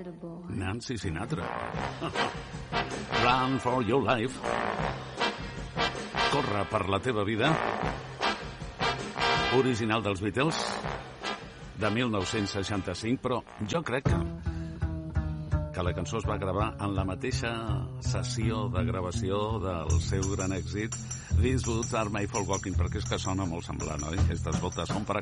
Nancy Sinatra. Run for your life. Corre per la teva vida. Original dels Beatles, de 1965, però jo crec que la cançó es va gravar en la mateixa sessió de gravació del seu gran èxit These Boots Are Made for Walking, perquè és que sona molt semblant, oi? Aquestes botes són per